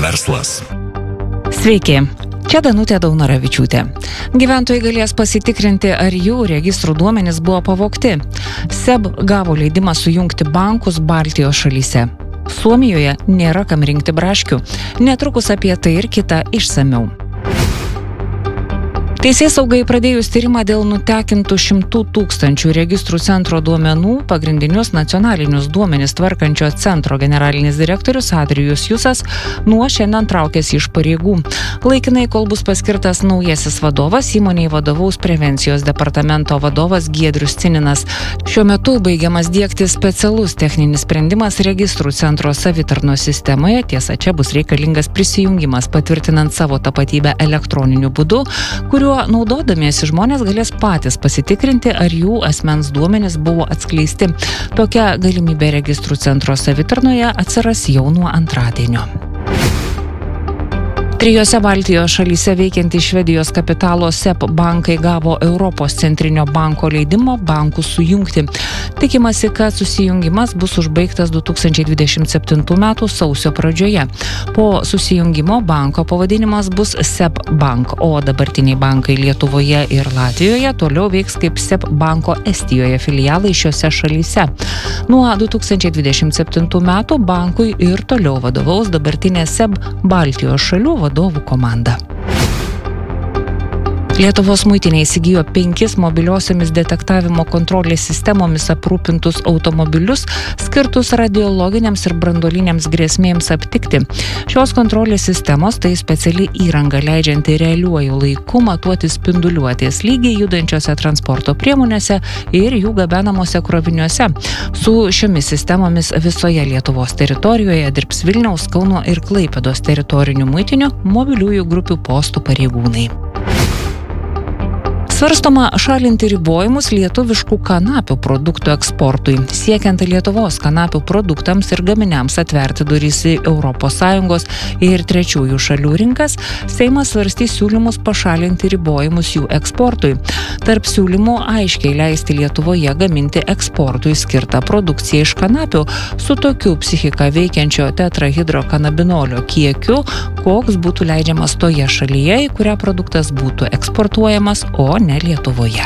Verslas. Sveiki, čia Danutė Daunoravičiūtė. Gyventojai galės pasitikrinti, ar jų registrų duomenys buvo pavogti. SEB gavo leidimą sujungti bankus Baltijos šalyse. Suomijoje nėra kam rinkti braškių. Netrukus apie tai ir kita išsamiau. Teisėsaugai pradėjus tyrimą dėl nutekintų 100 000 registrų centro duomenų, pagrindinius nacionalinius duomenis tvarkančio centro generalinis direktorius Adrijus Jusas nuo šiandien traukiasi iš pareigų. Laikinai, kol bus paskirtas naujasis vadovas, įmonei vadovaus prevencijos departamento vadovas Giedrius Cininas. Šiuo metu baigiamas diegti specialus techninis sprendimas registrų centro savitarnos sistemoje. Tiesa, čia bus reikalingas prisijungimas patvirtinant savo tapatybę elektroniniu būdu, kuriuo naudodamiesi žmonės galės patys pasitikrinti, ar jų asmens duomenys buvo atskleisti. Tokia galimybė registrų centro savitarnoje atsiras jau nuo antradienio. 3 Baltijos šalyse veikiantys Švedijos kapitalo SEB bankai gavo Europos centrinio banko leidimo bankus sujungti. Tikimasi, kad susijungimas bus užbaigtas 2027 m. sausio pradžioje. Po susijungimo banko pavadinimas bus SEB Bank, o dabartiniai bankai Lietuvoje ir Latvijoje toliau veiks kaip SEB banko Estijoje filialai šiose šalyse. Nuo 2027 m. bankui ir toliau vadovaus dabartinė SEB Baltijos šalių vadovų komanda. Lietuvos muitinė įsigijo 5 mobiliosiomis detektavimo kontrolės sistemomis aprūpintus automobilius, skirtus radiologiniams ir branduoliniams grėsmėms aptikti. Šios kontrolės sistemos tai speciali įranga leidžianti realiuoju laiku matuoti spinduliuotės lygį judančiose transporto priemonėse ir jų gabenamuose kroviniuose. Su šiomis sistemomis visoje Lietuvos teritorijoje dirbs Vilniaus, Kauno ir Klaipėdos teritorinių muitinių mobiliųjų grupių postų pareigūnai. Svarstoma šalinti ribojimus lietuviškų kanapių produktų eksportui. Siekiant Lietuvos kanapių produktams ir gaminiams atverti duris į ES ir trečiųjų šalių rinkas, Seimas svarstys siūlymus pašalinti ribojimus jų eksportui. Tarp siūlymų aiškiai leisti Lietuvoje gaminti eksportui skirtą produkciją iš kanapių su tokiu psichiką veikiančio tetrahidrokanabinolio kiekiu, koks būtų leidžiamas toje šalyje, į kurią produktas būtų eksportuojamas, o ne Lietuvoje.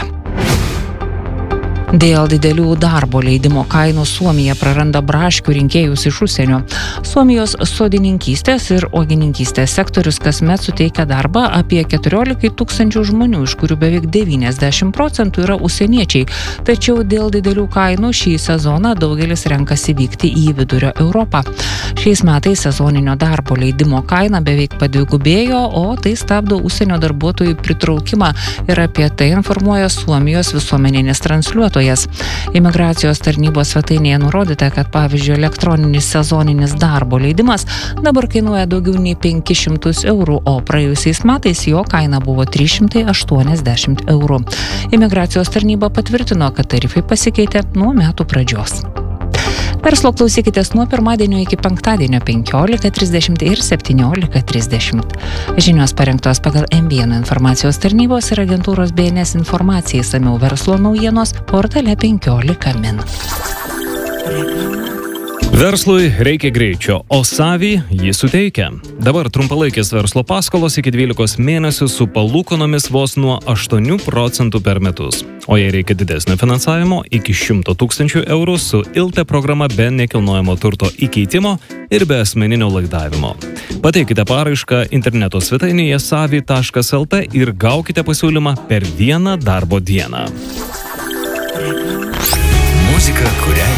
Dėl didelių darbo leidimo kainų Suomija praranda braškių rinkėjus iš užsienio. Suomijos sodininkystės ir uogininkystės sektorius kasmet suteikia darbą apie 14 000 žmonių, iš kurių beveik 90% yra užsieniečiai. Tačiau dėl didelių kainų šį sezoną daugelis renkasi vykti į Vidurio Europą. Šiais metais sezoninio darbo leidimo kaina beveik padvigubėjo, o tai stabdo užsienio darbuotojų pritraukimą ir apie tai informuoja Suomijos visuomeninis transliuotojas. Imigracijos tarnybos svetainėje nurodyta, kad pavyzdžiui elektroninis sezoninis darbo leidimas dabar kainuoja daugiau nei 500 eurų, o praėjusiais metais jo kaina buvo 380 eurų. Imigracijos tarnyba patvirtino, kad tarifai pasikeitė nuo metų pradžios. Verslo klausykitės nuo pirmadienio iki penktadienio 15:30 ir 17:30. Žinios parengtos pagal M1 informacijos tarnybos ir agentūros BNS informacijai, išsamiau verslo naujienos portale 15 min. Verslui reikia greičio, o Savy jį suteikia. Dabar trumpalaikės verslo paskolos iki 12 mėnesių su palūkanomis vos nuo 8% per metus. O jei reikia didesnio finansavimo iki 100 000 eurų su ILTE programa be nekilnojamo turto įkeitimo ir be asmeninio laidavimo. Pateikite paraišką interneto svetainėje savy.lt ir gaukite pasiūlymą per vieną darbo dieną. Muzika, kurią